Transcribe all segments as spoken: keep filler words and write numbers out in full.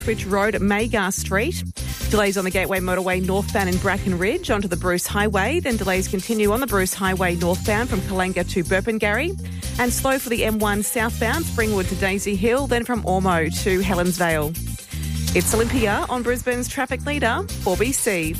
Ridge Road at Maygar Street. Delays on the Gateway Motorway northbound in Bracken Ridge onto the Bruce Highway. Then delays continue on the Bruce Highway northbound from Kalanga to Burpengary. And slow for the M one southbound, Springwood to Daisy Hill, then from Ormo to Helensvale. It's Olympia on Brisbane's traffic leader, four B C.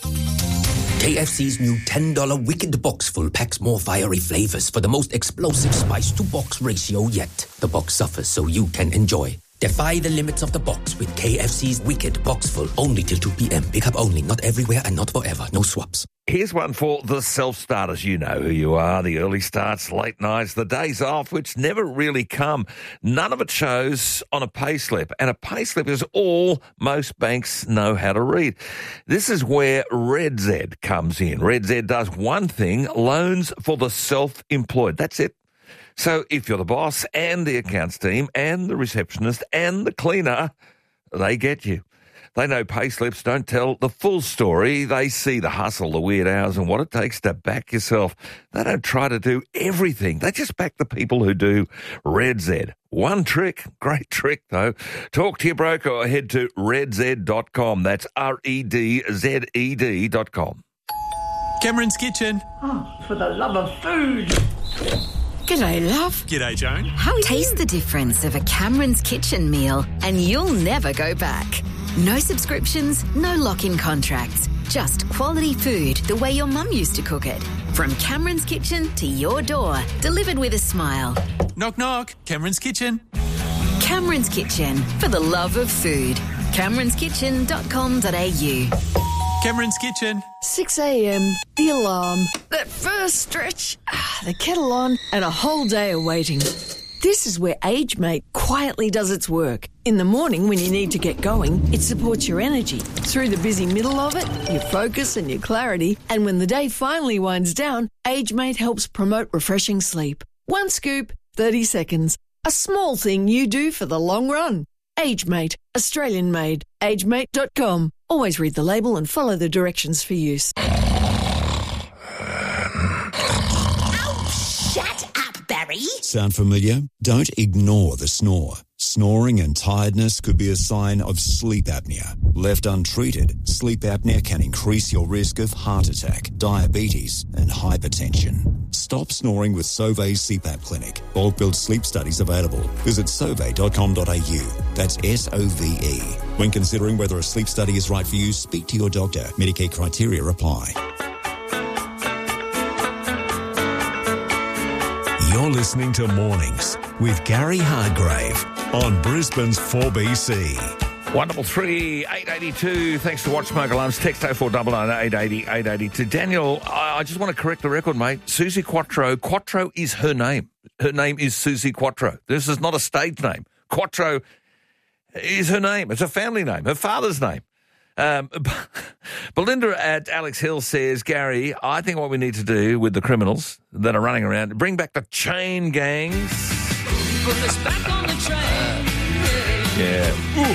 K F C's new ten dollar Wicked Box Full packs more fiery flavours for the most explosive spice-to-box ratio yet. The box suffers so you can enjoy. Defy the limits of the box with K F C's Wicked Box Full. Only till two p.m. Pick up only, not everywhere and not forever. No swaps. Here's one for the self-starters. You know who you are. The early starts, late nights, the days off, which never really come. None of it shows on a payslip. And a payslip is all most banks know how to read. This is where Red Z comes in. Red Z does one thing, loans for the self-employed. That's it. So if you're the boss and the accounts team and the receptionist and the cleaner, they get you. They know payslips don't tell the full story. They see the hustle, the weird hours, and what it takes to back yourself. They don't try to do everything. They just back the people who do. Red Z. One trick, great trick though. Talk to your broker or head to red z dot com. That's R E D Z E D dot com. Cameron's Kitchen. Oh, for the love of food. G'day, love. G'day, Joan. How taste the difference of a Cameron's Kitchen meal and you'll never go back. No subscriptions, no lock-in contracts. Just quality food the way your mum used to cook it. From Cameron's Kitchen to your door, delivered with a smile. Knock, knock. Cameron's Kitchen. Cameron's Kitchen, for the love of food. camerons kitchen dot com dot a u. Cameron's Kitchen. six a.m, the alarm, that first stretch, the kettle on, and a whole day of waiting. This is where AgeMate quietly does its work. In the morning when you need to get going, it supports your energy. Through the busy middle of it, your focus and your clarity. And when the day finally winds down, AgeMate helps promote refreshing sleep. One scoop, thirty seconds. A small thing you do for the long run. AgeMate, Australian made. age mate dot com. Always read the label and follow the directions for use. Sound familiar? Don't ignore the snore. Snoring and tiredness could be a sign of sleep apnea. Left untreated, sleep apnea can increase your risk of heart attack, diabetes, and hypertension. Stop snoring with Sauve's C PAP Clinic. Bulk build sleep studies available. Visit sauve dot com dot a u. That's S O V E. When considering whether a sleep study is right for you, speak to your doctor. Medicare criteria apply. You're listening to Mornings with Gary Hargrave on Brisbane's four B C. one double three eight eight two. Thanks to Watch Smoke Alarms. Text oh four nine nine eight eight oh eight eight two. Daniel, I, I just want to correct the record, mate. Susie Quattro. Quattro is her name. Her name is Susie Quattro. This is not a stage name. Quattro is her name. It's a family name. Her father's name. Um, Belinda at Alex Hill says, Gary, I think what we need to do with the criminals that are running around, bring back the chain gangs. Put us back on the train. Yeah. Ooh.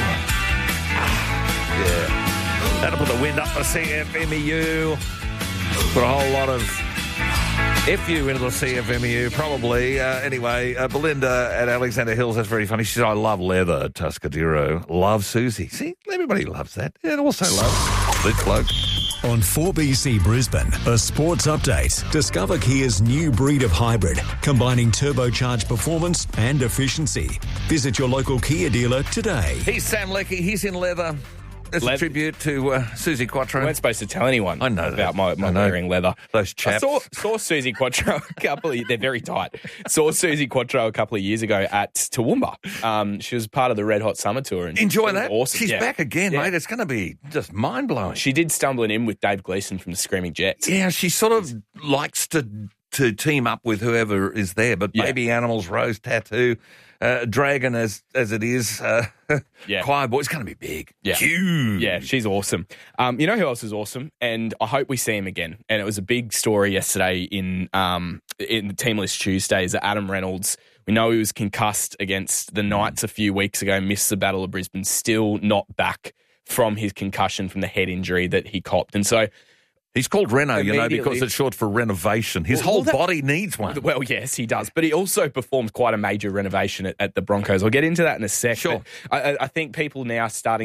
Yeah. That'll put the wind up the C F M E U. Put a whole lot of F U into the C F M E U, probably. Uh, anyway, uh, Belinda at Alexander Hills, that's very funny. She said, I love leather, Tuscadero. Love Susie. See, everybody loves that. And also loves this bloke. On four B C Brisbane, a sports update. Discover Kia's new breed of hybrid, combining turbocharged performance and efficiency. Visit your local Kia dealer today. He's Sam Leckie. He's in leather. It's a tribute to uh, Susie Quattro. We weren't supposed to tell anyone I know about that. my, my wearing leather. Those chaps. I saw, saw Susie Quattro a couple of, they're very tight. Saw Susie Quattro a couple of years ago at Toowoomba. Um, she was part of the Red Hot Summer Tour. And Enjoy that. Awesome. She's yeah. back again, yeah. mate. It's going to be just mind-blowing. She did stumbling in with Dave Gleeson from the Screaming Jets. Yeah, she sort of likes to to team up with whoever is there, but Yeah. Baby Animals, Rose Tattoo, uh, Dragon as as it is, uh, Yeah. Choir Boy, it's going to be big. Yeah. Huge. Yeah, she's awesome. Um, you know who else is awesome? And I hope we see him again. And it was a big story yesterday in um, in the Team List Tuesdays that Adam Reynolds, we know he was concussed against the Knights a few weeks ago, missed the Battle of Brisbane, still not back from his concussion from the head injury that he copped. And so He's called Reno, you know, Immediately- because it's short for renovation. His Well, whole well, that- body needs one. Well, yes, he does. But he also performed quite a major renovation at, at the Broncos. I'll get into that in a sec. Sure. But I, I- I think people now are starting